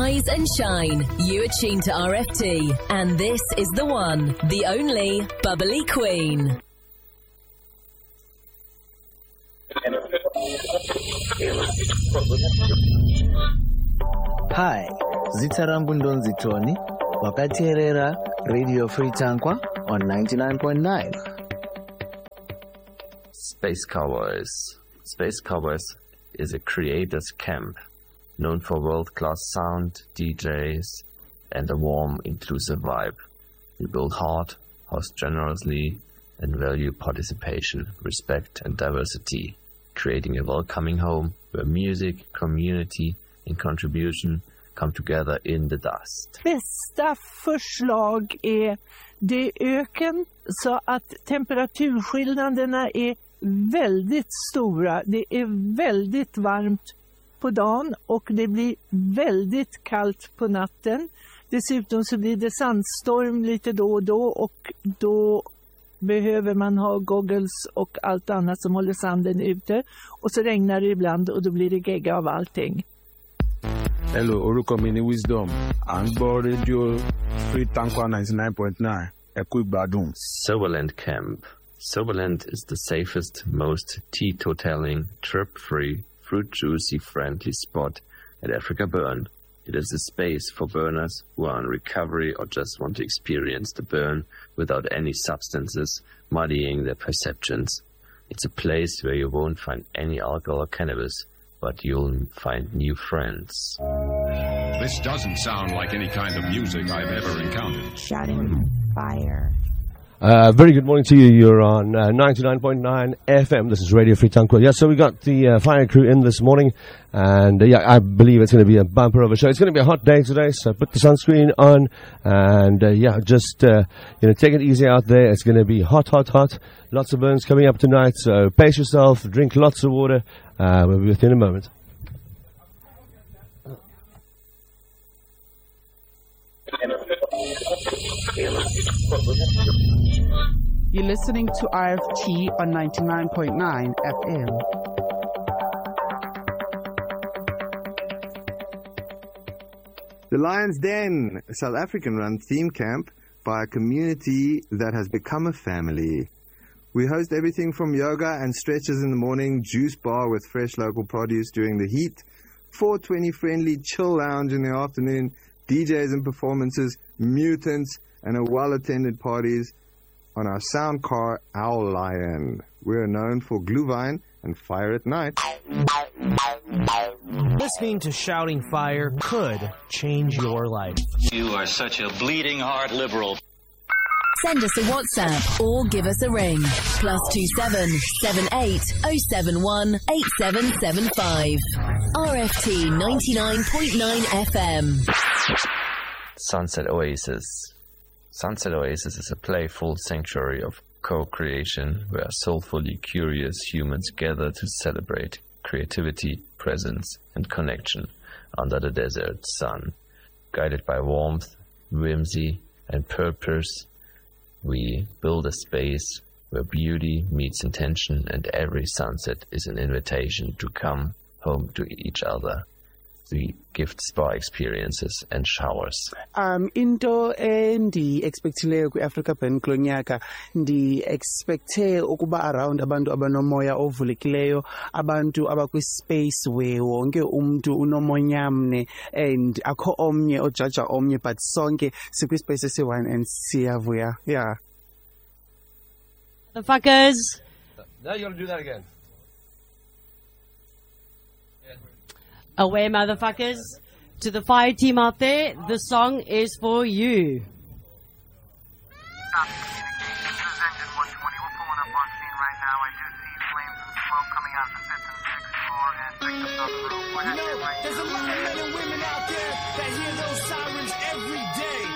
Rise and shine. You are tuned to RFT, and this is the one, the only Bubbly Queen. Hi, zita rangu Ndonzi Tony, wakaterera Radio Free Tankwa on 99.9. Space Cowboys. Space Cowboys is a creators camp known for world-class sound, DJs, and a warm, inclusive vibe. We build hard, host generously, and value participation, respect, and diversity, creating a welcoming home where music, community, and contribution come together in the dust. Bästa förslag är det öken så att temperaturskillnaderna är väldigt stora. Det är väldigt varmt på dagen och det blir väldigt kallt på natten. Dessutom så blir det sandstorm lite då och då och då behöver man ha goggles och allt annat som håller sanden ute. Och så regnar det ibland och då blir det gegga av allting. Hello, orúkọ mi ni Wisdom. À ń gbọ́ Radio Free Tankwa 99.9. Ẹ kú ìgbádùn. Soberland Camp. Soberland is the safest, most teetotaling, trip-free, fruit juicy friendly spot at Africa Burn. It is a space for burners who are in recovery or just want to experience the burn without any substances muddying their perceptions. It's a place where you won't find any alcohol or cannabis, but you'll find new friends. This doesn't sound like any kind of music I've ever encountered. Shouting fire. Very good morning to you. You're on 99.9 FM. This is Radio Free Tankwa. Yeah, so we got the fire crew in this morning, and I believe it's going to be a bumper of a show. It's going to be a hot day today, so put the sunscreen on, and just take it easy out there. It's going to be hot, hot, hot. Lots of burns coming up tonight, so pace yourself, drink lots of water. We'll be with you in a moment. You're listening to RFT on 99.9 FM. The Lion's Den, a South African-run theme camp by a community that has become a family. We host everything from yoga and stretches in the morning, juice bar with fresh local produce during the heat, 420 friendly chill lounge in the afternoon, DJs and performances, mutants, and a well-attended parties on our sound car, Owl Lion. We're known for Glühwein and Fire at Night. Listening to Shouting Fire could change your life. You are such a bleeding heart liberal. Send us a WhatsApp or give us a ring. +27 78 071 8775. RFT 99.9 FM. Sunset Oasis. Sunset Oasis is a playful sanctuary of co-creation where soulfully curious humans gather to celebrate creativity, presence, and connection under the desert sun. Guided by warmth, whimsy, and purpose, we build a space where beauty meets intention, and every sunset is an invitation to come home to each other. The gift spa experiences and showers. Into expectileyo kwi-Africa Burn kulo nyaka expecte ukuba around abantu abanomoya ovulekileyo, abantu abakwi-space where wonke umntu unomonyamne and akho omnye ojaja omnye, but sonke sikwi-space esi-one and siyavuya. Yeah. The fuckers. Now you gotta do that again. Away, motherfuckers. To the fire team out there, the song is for you. There's a lot of men and women out there that hear those sirens every day.